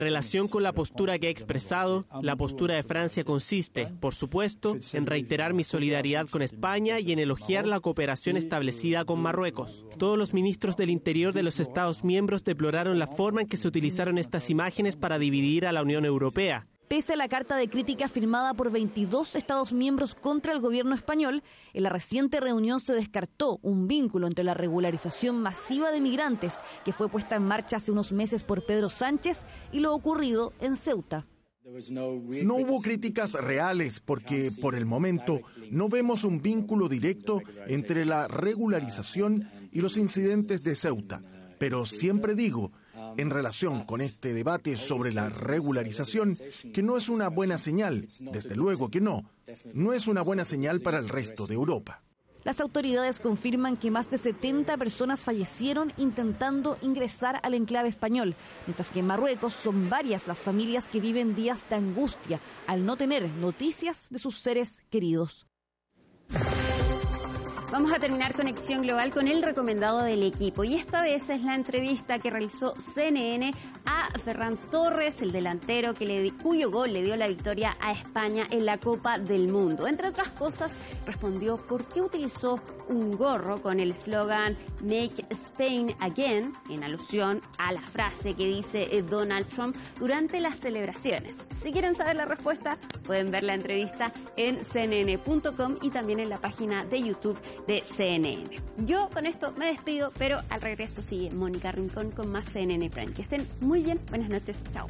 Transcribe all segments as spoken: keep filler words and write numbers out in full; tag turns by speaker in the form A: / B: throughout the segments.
A: En relación con la postura que he expresado, la postura de Francia consiste, por supuesto, en reiterar mi solidaridad con España y en elogiar la cooperación establecida con Marruecos. Todos los ministros del Interior de los Estados miembros deploraron la forma en que se utilizaron estas imágenes para dividir a la Unión Europea.
B: Pese a la carta de crítica firmada por veintidós Estados miembros contra el gobierno español, en la reciente reunión se descartó un vínculo entre la regularización masiva de migrantes que fue puesta en marcha hace unos meses por Pedro Sánchez y lo ocurrido en Ceuta.
C: No hubo críticas reales porque, por el momento, no vemos un vínculo directo entre la regularización y los incidentes de Ceuta. Pero siempre digo, en relación con este debate sobre la regularización, que no es una buena señal, desde luego que no, no es una buena señal para el resto de Europa.
B: Las autoridades confirman que más de setenta personas fallecieron intentando ingresar al enclave español, mientras que en Marruecos son varias las familias que viven días de angustia al no tener noticias de sus seres queridos.
D: Vamos a terminar Conexión Global con el recomendado del equipo y esta vez es la entrevista que realizó C N N a Ferran Torres, el delantero que le, cuyo gol le dio la victoria a España en la Copa del Mundo. Entre otras cosas, respondió por qué utilizó un gorro con el eslogan Make Spain Again, en alusión a la frase que dice Donald Trump durante las celebraciones. Si quieren saber la respuesta, pueden ver la entrevista en c n n punto com y también en la página de YouTube de C N N. Yo con esto me despido, pero al regreso sigue Mónica Rincón con más C N N Prime. Que estén muy bien, buenas noches, chao.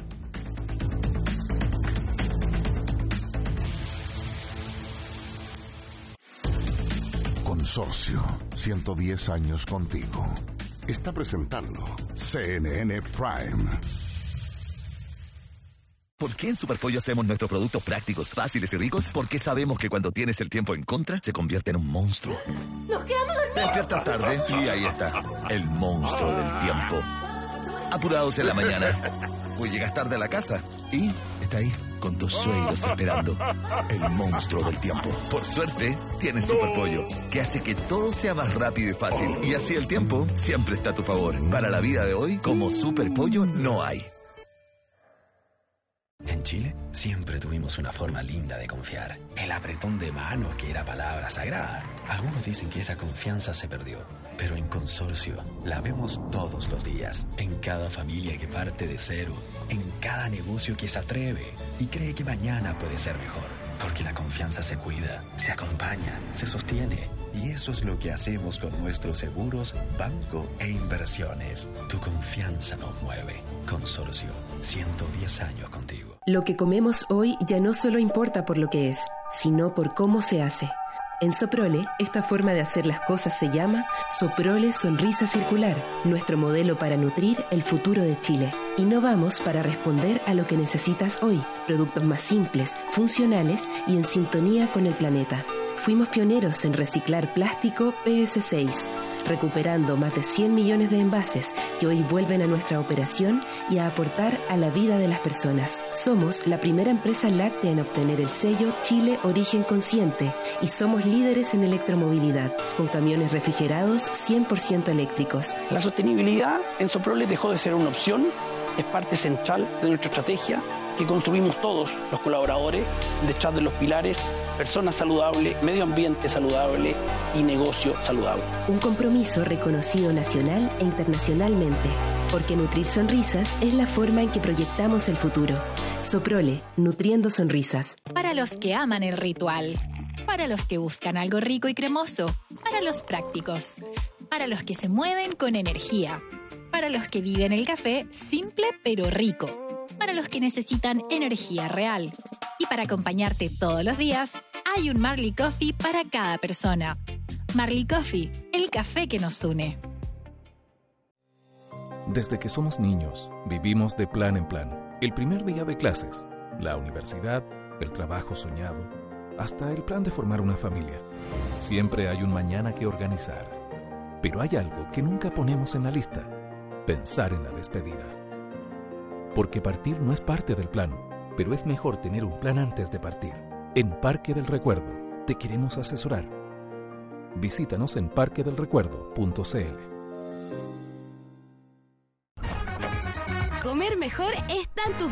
E: Consorcio, ciento diez años contigo. Está presentando C N N Prime.
F: ¿Por qué en Superpollo hacemos nuestros productos prácticos, fáciles y ricos? Porque sabemos que cuando tienes el tiempo en contra, se convierte en un monstruo.
G: ¡Nos quedamos dormidos!
F: Te despiertas tarde y ahí está, el monstruo del tiempo. Apurados en la mañana. O llegas tarde a la casa y está ahí, con tus sueños esperando. El monstruo del tiempo. Por suerte, tienes Superpollo, que hace que todo sea más rápido y fácil. Y así el tiempo siempre está a tu favor. Para la vida de hoy, como Superpollo no hay.
H: En Chile siempre tuvimos una forma linda de confiar. El apretón de manos que era palabra sagrada. Algunos dicen que esa confianza se perdió, pero en Consorcio la vemos todos los días. En cada familia que parte de cero, en cada negocio que se atreve y cree que mañana puede ser mejor. Porque la confianza se cuida, se acompaña, se sostiene. Y eso es lo que hacemos con nuestros seguros, banco e inversiones. Tu confianza nos mueve. Consorcio, ciento diez años contigo.
I: Lo que comemos hoy ya no solo importa por lo que es, sino por cómo se hace. En Soprole, esta forma de hacer las cosas se llama Soprole Sonrisa Circular, nuestro modelo para nutrir el futuro de Chile. Innovamos para responder a lo que necesitas hoy, productos más simples, funcionales y en sintonía con el planeta. Fuimos pioneros en reciclar plástico P S seis, recuperando más de cien millones de envases que hoy vuelven a nuestra operación y a aportar a la vida de las personas. Somos la primera empresa láctea en obtener el sello Chile Origen Consciente y somos líderes en electromovilidad, con camiones refrigerados cien por ciento eléctricos.
J: La sostenibilidad en Soprole dejó de ser una opción, es parte central de nuestra estrategia que construimos todos los colaboradores detrás de los pilares persona saludable, medio ambiente saludable y negocio saludable.
I: Un compromiso reconocido nacional e internacionalmente, porque nutrir sonrisas es la forma en que proyectamos el futuro. Soprole, nutriendo sonrisas.
K: Para los que aman el ritual, para los que buscan algo rico y cremoso, para los prácticos, para los que se mueven con energía, para los que viven el café simple pero rico, para los que necesitan energía real. Y para acompañarte todos los días, hay un Marley Coffee para cada persona. Marley Coffee, el café que nos une.
L: Desde que somos niños, vivimos de plan en plan. El primer día de clases, la universidad, el trabajo soñado, hasta el plan de formar una familia. Siempre hay un mañana que organizar. Pero hay algo que nunca ponemos en la lista: pensar en la despedida. Porque partir no es parte del plan, pero es mejor tener un plan antes de partir. En Parque del Recuerdo te queremos asesorar. Visítanos en parque del recuerdo punto c l.
G: Comer mejor está en tus